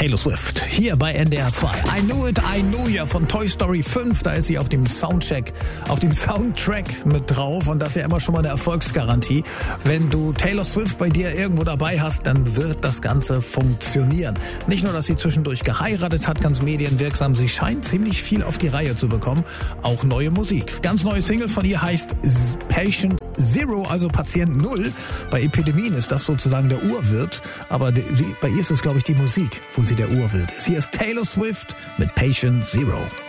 Taylor Swift, hier bei NDR 2. I Knew It, I Knew Ya von Toy Story 5. Da ist sie auf dem Soundtrack mit drauf. Und das ist ja immer schon mal eine Erfolgsgarantie. Wenn du Taylor Swift bei dir irgendwo dabei hast, dann wird das Ganze funktionieren. Nicht nur, dass sie zwischendurch geheiratet hat, ganz medienwirksam. Sie scheint ziemlich viel auf die Reihe zu bekommen. Auch neue Musik. Ganz neue Single von ihr heißt Patient Zero, also Patient Null. Bei Epidemien ist das sozusagen der Urwirt. Aber bei ihr ist es, glaube ich, die Musik, wo sie der Urwirt ist. Hier ist Taylor Swift mit Patient Zero.